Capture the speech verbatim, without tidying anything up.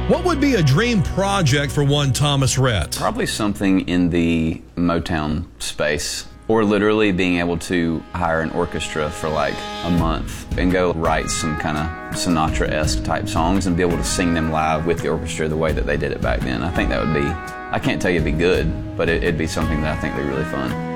What would be a dream project for one Thomas Rhett? Probably something in the Motown space, or literally being able to hire an orchestra for like a month and go write some kind of Sinatra-esque type songs and be able to sing them live with the orchestra the way that they did it back then. I think that would be, I can't tell you it'd be good, but it, it'd be something that I think would be really fun.